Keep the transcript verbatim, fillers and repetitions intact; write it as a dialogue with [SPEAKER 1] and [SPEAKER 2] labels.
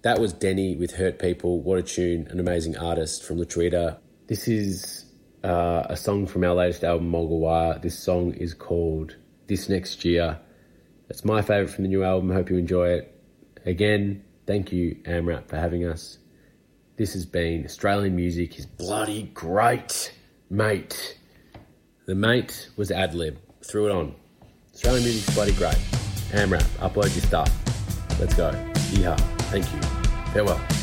[SPEAKER 1] That was Denny with Hurt People. What a tune, an amazing artist from Lituida. This is uh, a song from our latest album, Mogawire. This song is called This Next Year. It's my favourite from the new album. I hope you enjoy it. Again, thank you, AMRAP, for having us. This has been Australian Music is bloody great, mate. The mate was ad-lib. Threw it on. Australian Music is bloody great. AMRAP, upload your stuff. Let's go. Yeehaw. Thank you. Farewell.